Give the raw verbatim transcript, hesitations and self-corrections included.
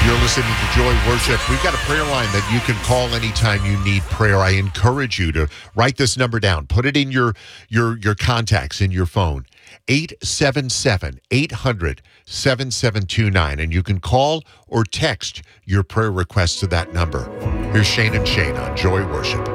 You're listening to Joy Worship. We've got a prayer line that you can call anytime you need prayer. I encourage you to write this number down. Put it in your your your contacts in your phone. eight seven seven, eight hundred, seven seven two nine. And you can call or text your prayer requests to that number. Here's Shane and Shane on Joy Worship.